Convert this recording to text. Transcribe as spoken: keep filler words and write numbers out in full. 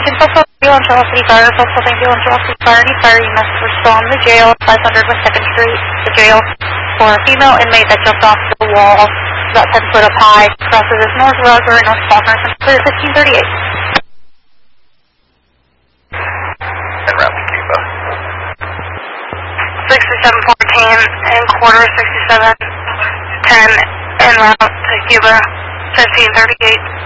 Postal, thank you on Charles City Fire. Postal, thank you on Charles City Fire. Any fire units were still in the jail, five hundred West second Street, the jail, for a female inmate that jumped off the wall, about ten foot up high, crosses as North Rosebury, North Faulkner, and clear fifteen thirty-eight. En route to Cuba. sixty-seven fourteen and quarter sixty-seven ten en route to Cuba, fifteen thirty-eight.